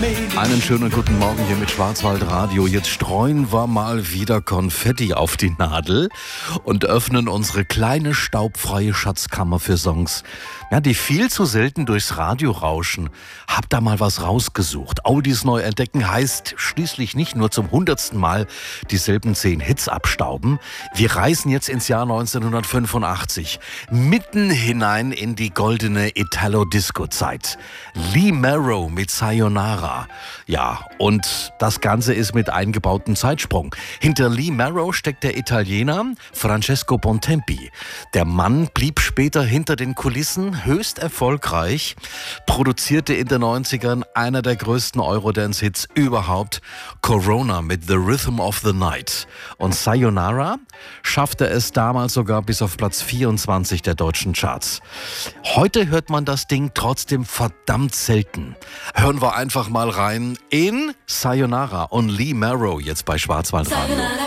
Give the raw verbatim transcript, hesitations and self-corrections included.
Einen schönen guten Morgen hier mit Schwarzwaldradio. Jetzt streuen wir mal wieder Konfetti auf die Nadel und öffnen unsere kleine staubfreie Schatzkammer für Songs, ja, die viel zu selten durchs Radio rauschen. Hab da mal was rausgesucht. Oldies neu entdecken heißt schließlich nicht nur zum hundertsten Mal dieselben zehn Hits abstauben. Wir reisen jetzt ins Jahr neunzehnhundertfünfundachtzig, mitten hinein in die goldene Italo-Disco-Zeit. Lee Marrow mit Sayonara. Ja, und das Ganze ist mit eingebautem Zeitsprung. Hinter Lee Marrow steckt der Italiener Francesco Bontempi. Der Mann blieb später hinter den Kulissen höchst erfolgreich, produzierte in den neunzigern einer der größten Eurodance-Hits überhaupt, Corona mit The Rhythm of the Night. Und Sayonara schaffte es damals sogar bis auf Platz vierundzwanzig der deutschen Charts. Heute hört man das Ding trotzdem verdammt selten. Hören wir einfach mal rein in Sayonara und Lee Marrow jetzt bei Schwarzwaldradio.